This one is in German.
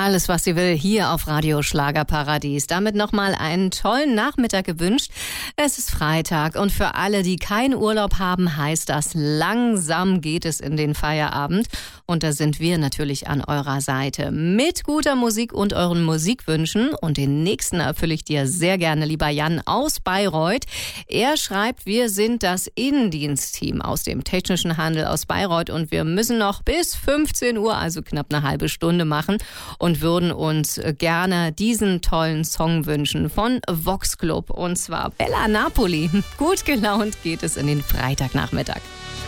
Alles, was sie will, hier auf Radio Schlagerparadies. Damit nochmal einen tollen Nachmittag gewünscht. Es ist Freitag und für alle, die keinen Urlaub haben, heißt das, langsam geht es in den Feierabend. Und da sind wir natürlich an eurer Seite mit guter Musik und euren Musikwünschen. Und den nächsten erfülle ich dir sehr gerne, lieber Jan aus Bayreuth. Er schreibt, wir sind das Innendienstteam aus dem technischen Handel aus Bayreuth und wir müssen noch bis 15 Uhr, also knapp eine halbe Stunde machen und würden uns gerne diesen tollen Song wünschen von Vox Club und zwar Bella Napoli. Gut gelaunt geht es in den Freitagnachmittag.